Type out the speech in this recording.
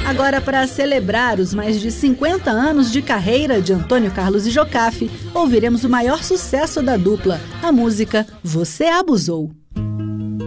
Agora, para celebrar os mais de 50 anos de carreira de Antônio Carlos e Jocafe, ouviremos o maior sucesso da dupla, a música Você Abusou.